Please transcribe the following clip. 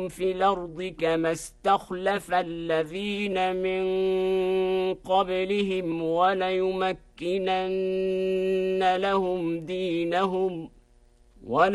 في الأرض كما استخلف الذين من قبلهم وليمكنن لهم دينهم